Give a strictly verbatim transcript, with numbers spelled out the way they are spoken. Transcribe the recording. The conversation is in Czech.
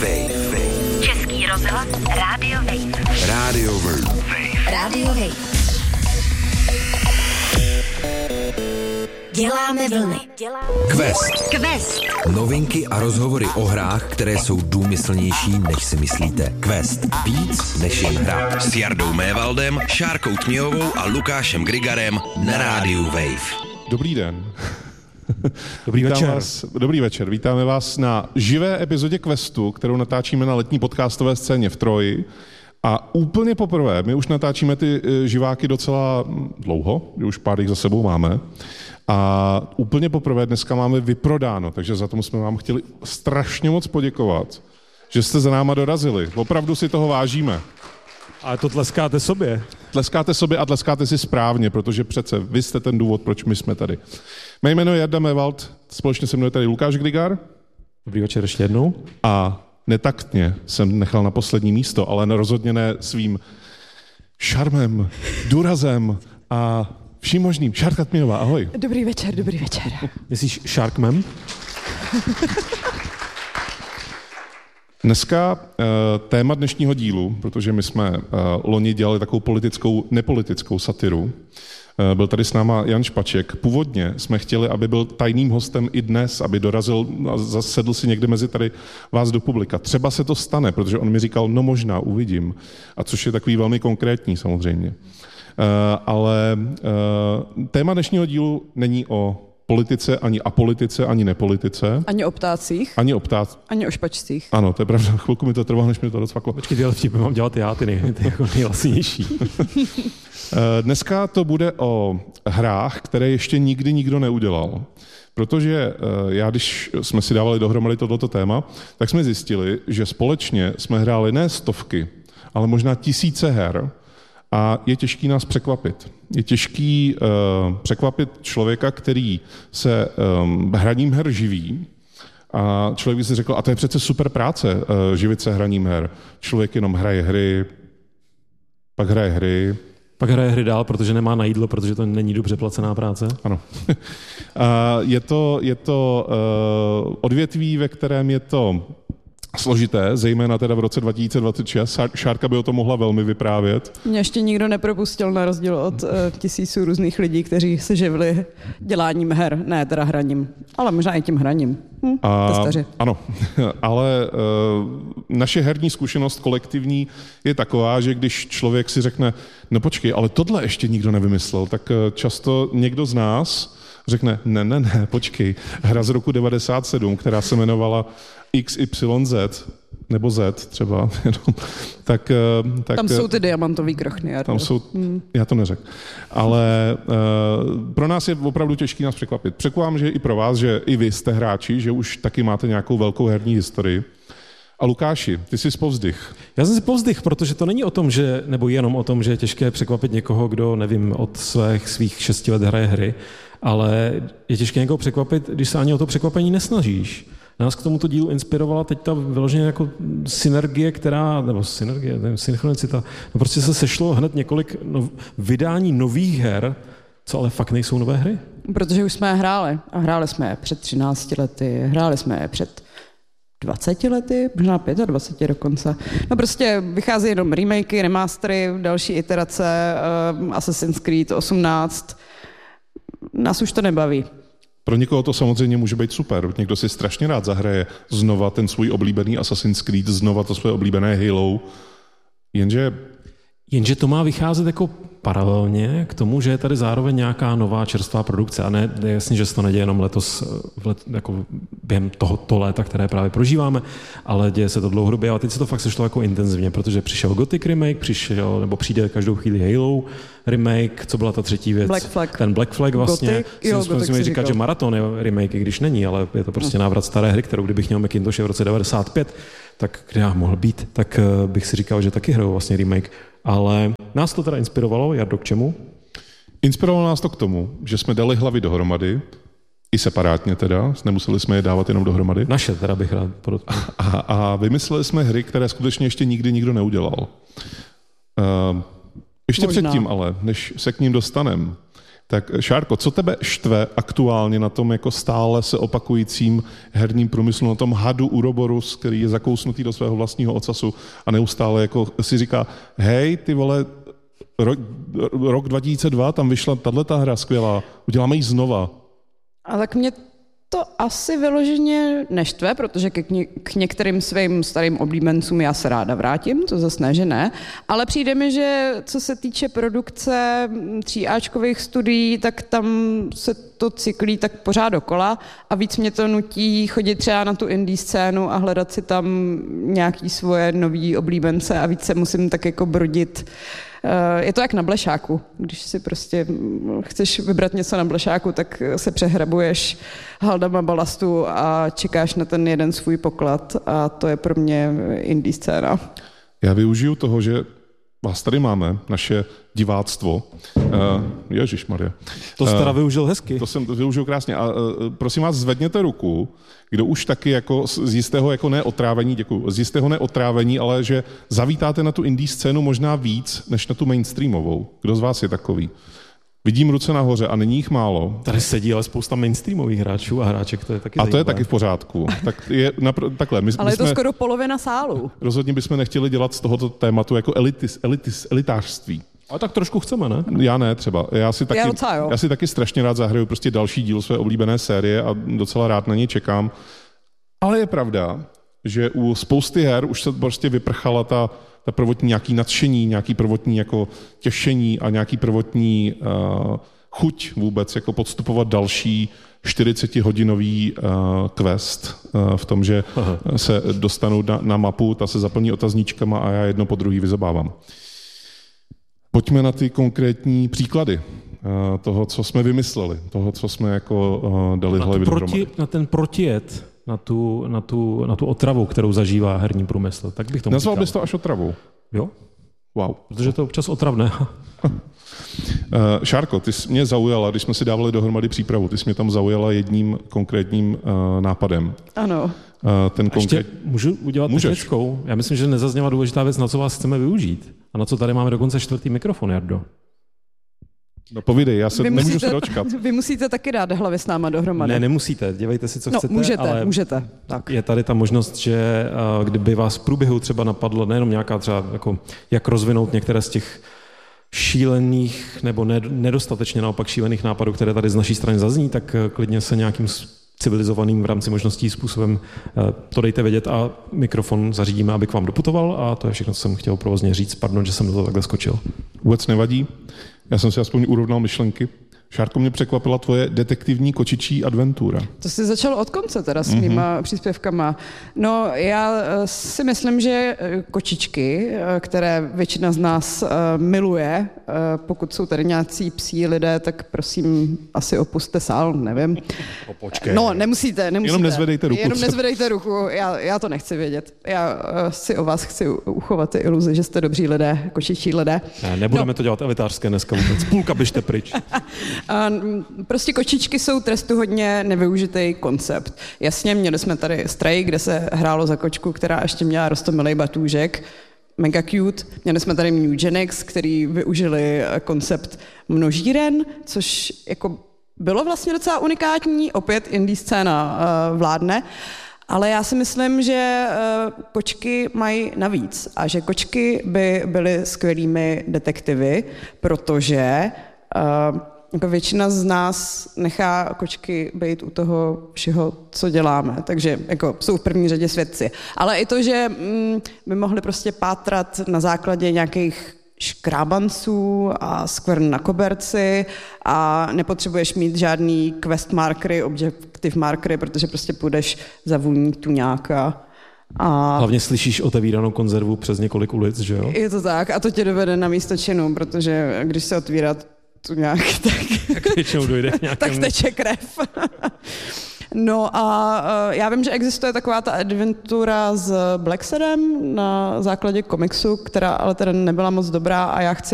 Wave. Český rozhlas Radio Wave. Radio Wave. Radio Wave. Děláme vlny. Quest. Quest. Novinky a rozhovory o hrách, které jsou důmyslnější, než si myslíte. Quest. Víc než jen hra. S Jardou Mévaldem, Šárkou Tměhovou a Lukášem Grigarem na rádiu Wave. Dobrý den. Dobrý večer. Vás, dobrý večer. Vítáme vás na živé epizodě Questu, kterou natáčíme na letní podcastové scéně v Troji. A úplně poprvé, my už natáčíme ty živáky docela dlouho, už pár jich za sebou máme. A úplně poprvé dneska máme vyprodáno, takže za tomu jsme vám chtěli strašně moc poděkovat, že jste za náma dorazili. Opravdu si toho vážíme. Ale to tleskáte sobě. Tleskáte sobě a tleskáte si správně, protože přece vy jste ten důvod, proč my jsme tady. Mé jméno je Jarda Mévald, společně se mnou je tady Lukáš Grigar. Dobrý večer ještě jednou. A netaktně jsem nechal na poslední místo, ale rozhodně ne svým šarmem, důrazem a vším možným. Šárka Tměhová, ahoj. Dobrý večer, dobrý večer. Myslíš Sharkman? Dneska uh, téma dnešního dílu, protože my jsme uh, loni dělali takovou politickou, nepolitickou satiru. Uh, byl tady s náma Jan Špaček. Původně jsme chtěli, aby byl tajným hostem i dnes, aby dorazil a zasedl si někde mezi tady vás do publika. Třeba se to stane, protože on mi říkal, no možná, uvidím. A což je takový velmi konkrétní samozřejmě. Uh, ale uh, téma dnešního dílu není o politice, ani apolitice, ani nepolitice. Ani o ptácích. Ani o ptácích. Ani o špačcích. Ano, to je pravda. Chvilku mi to trvalo, než mi to docvaklo. Počkej, tyhle vtipy mám dělat já, ty, nej, ty jako nejlasnější. Dneska to bude o hrách, které ještě nikdy nikdo neudělal. Protože já, když jsme si dávali dohromady tohleto téma, tak jsme zjistili, že společně jsme hráli ne stovky, ale možná tisíce her a je těžký nás překvapit. Je těžký uh, překvapit člověka, který se um, hraním her živí. A člověk by si řekl, a to je přece super práce, uh, živit se hraním her. Člověk jenom hraje hry, pak hraje hry. Pak hraje hry dál, protože nemá na jídlo, protože to není dobře placená práce. Ano. A je to, je to uh, odvětví, ve kterém je to složité, zejména teda v roce dva tisíce dvacet šest. Šárka by o tom mohla velmi vyprávět. Mě ještě nikdo nepropustil na rozdíl od uh, tisíců různých lidí, kteří se živili děláním her, ne teda hraním, ale možná i tím hraním. Hm, A, testaři. ano, ale uh, naše herní zkušenost kolektivní je taková, že když člověk si řekne, no počkej, ale tohle ještě nikdo nevymyslel, tak uh, často někdo z nás řekne, ne, ne, ne, počkej, hra z roku devadesát sedm, která se jmenovala X Y Z, nebo Z třeba, tak, tak... Tam jsou ty diamantový krochny. Jardo. Tam jsou, hmm. já to neřekl. Ale uh, pro nás je opravdu těžký nás překvapit. Překvám, že i pro vás, že i vy jste hráči, že už taky máte nějakou velkou herní historii. A Lukáši, ty jsi povzdych. Já jsem si povzdych, protože to není o tom, že, nebo jenom o tom, že je těžké překvapit někoho, kdo, nevím, od svých, svých šesti let hraje hry, ale je těžké někoho překvapit, když se ani o to překvapení nesnažíš. Nás k tomuto dílu inspirovala teď ta vyloženě jako synergie, která, nebo synergie, nevím, synchronicita, no prostě se sešlo hned několik nov, vydání nových her, co ale fakt nejsou nové hry. Protože už jsme je hráli. A hráli jsme je před třinácti lety, hráli jsme je před dvaceti lety, možná dvaceti pěti dokonce. No prostě vychází jenom remakey, remastery, další iterace, uh, Assassin's Creed osmnáct. Nás už to nebaví. Pro někoho to samozřejmě může být super. Někdo si strašně rád zahraje znova ten svůj oblíbený Assassin's Creed, znova to svoje oblíbené Halo. Jenže... Jenže to má vycházet jako paralelně k tomu, že je tady zároveň nějaká nová čerstvá produkce. A ne, je jasně, že se to neděje jenom letos, let, jako během tohoto léta, které právě prožíváme, ale děje se to dlouhodobě. A teď se to fakt sešlo jako intenzivně, protože přišel Gothic remake, přišel, nebo přijde každou chvíli Halo remake, co byla ta třetí věc? Black Flag. Ten Black Flag vlastně. Gothic, jo, Gothic musíme říkat, že Marathon je remake, i když není, ale je to prostě návrat staré hry, kterou kdybych měl Macintoshe v roce devadesát pět, tak kde já mohl být, tak bych si říkal, že taky hrajou vlastně remake. Ale nás to teda inspirovalo, Jardo, k čemu? Inspirovalo nás to k tomu, že jsme dali hlavy dohromady, i separátně teda, nemuseli jsme je dávat jenom dohromady. Naše teda bych rád podotkl. A, a vymysleli jsme hry, které skutečně ještě nikdy nikdo neudělal. Uh, ještě Možná. předtím ale, než se k ním dostaneme, Tak Šárko, co tebe štve aktuálně na tom jako stále se opakujícím herním průmyslu, na tom hadu Uroboros, který je zakousnutý do svého vlastního ocasu a neustále jako si říká, hej, ty vole, rok, rok dva tisíce dva, tam vyšla tato hra skvělá, uděláme ji znova. A tak mě to asi vyloženě neštve, protože k, ně, k některým svým starým oblíbencům já se ráda vrátím, to zase ne, že ne, ale přijde mi, že co se týče produkce tříáčkových studií, tak tam se to cyklí tak pořád dokola a víc mě to nutí chodit třeba na tu indie scénu a hledat si tam nějaký svoje nový oblíbence a víc se musím tak jako brodit. Je to jak na blešáku. Když si prostě chceš vybrat něco na blešáku, tak se přehrabuješ haldama balastu a čekáš na ten jeden svůj poklad a to je pro mě indie scéna. Já využiju toho, že vás tady máme, naše diváctvo. Uh, Ježišmarja. To jsi teda uh, využil hezky. To jsem využil krásně. A uh, prosím vás, zvedněte ruku, kdo už taky jako z jistého jako neotrávení, děkuju, z jistého neotrávení, ale že zavítáte na tu indie scénu možná víc, než na tu mainstreamovou. Kdo z vás je takový? Vidím ruce nahoře a není jich málo. Tady sedí ale spousta mainstreamových hráčů a hráček, to je taky A zajímavé. to je taky v pořádku. Tak je napr- takhle. My, ale my je to jsme, skoro polovina sálu. Rozhodně bychom nechtěli dělat z tohoto tématu jako elitis, elitis, elitářství. Ale tak trošku chceme, ne? Já ne třeba. Já si taky, já, docela, jo. já si taky strašně rád zahraju prostě další díl své oblíbené série a docela rád na něj čekám. Ale je pravda, že u spousty her už se prostě vyprchala ta, ta prvotní nějaký nadšení, nějaký prvotní jako těšení a nějaký prvotní uh, chuť vůbec jako podstupovat další čtyřicetihodinový uh, quest uh, v tom, že Aha. se dostanou na, na mapu, ta se zaplní otazníčkama a já jedno po druhý vyzabávám. Pojďme na ty konkrétní příklady uh, toho, co jsme vymysleli, toho, co jsme jako uh, dali na hlavy proti, dohromady. Na ten protijet, na tu, na, tu, na tu otravu, kterou zažívá herní průmysl, tak bych tomu Nazval říkal. bys to až otravou? Jo. Wow. Protože to je občas otravné. Uh, Šárko, ty jsi mě zaujala, když jsme si dávali dohromady přípravu, ty jsi mě tam zaujala jedním konkrétním uh, nápadem. Ano. Uh, ten konkrét... Ještě můžu udělat Můžeš. technickou? Já myslím, že nezazněla důležitá věc, na co vás chceme využít. A na co tady máme dokonce čtvrtý mikrofon, Jardo. No povídej, já se vy nemůžu musíte, se dočkat. Vy musíte taky dát hlavy s náma dohromady. Ne, nemusíte, dělejte si, co no, chcete. můžete, ale můžete. Tak. Je tady ta možnost, že uh, kdyby vás v průběhu třeba napadlo nejenom nějaká třeba, jako, jak rozvinout některé z těch šílených nebo ne, nedostatečně naopak šílených nápadů, které tady z naší strany zazní, tak uh, klidně se nějakým civilizovaným v rámci možností způsobem uh, to dejte vědět a mikrofon zařídíme, aby k vám doputoval a to je všechno, co jsem chtěl provozně říct. Pardon, že jsem do toho takhle skočil. Vůbec nevadí. Já jsem si aspoň urovnal myšlenky. Šárko, mě překvapila tvoje detektivní kočičí adventura. To jsi začal od konce teda s mýma mm-hmm. příspěvkama. No já si myslím, že kočičky, které většina z nás miluje, pokud jsou tady nějací psí lidé, tak prosím asi opuste sál, nevím. O, počkej. No nemusíte, nemusíte. Jenom nezvedejte ruku. Jenom nezvedejte ruku, já, já to nechci vědět. Já si o vás chci uchovat ty iluze, že jste dobří lidé, kočičí lidé. Ne, nebudeme no. to dělat elitářské dneska vůbec. Půlka běžte pryč. A prostě kočičky jsou trestuhodně nevyužitý koncept. Jasně, měli jsme tady Stray, kde se hrálo za kočku, která ještě měla roztomilej batůžek. Mega cute. Měli jsme tady Mugenix, který využili koncept množíren, což jako bylo vlastně docela unikátní. Opět indie scéna uh, vládne. Ale já si myslím, že uh, kočky mají navíc a že kočky by byly skvělými detektivy, protože uh, jako většina z nás nechá kočky být u toho všeho, co děláme, takže jako jsou v první řadě svědci. Ale i to, že mm, by mohli prostě pátrat na základě nějakých škrábanců a skvrn na koberci a nepotřebuješ mít žádný quest markery, objective markery, protože prostě půjdeš za vůní tuňáka. A hlavně slyšíš otevíranou konzervu přes několik ulic, že jo? Je to tak a to tě dovede na místo činu, protože když se otvírá tu nějak, tak, tak většinou dojde k nějakému... tak teče krev. No a uh, já vím, že existuje taková ta adventura s Blacksadem na základě komiksu, která ale teda nebyla moc dobrá a já chci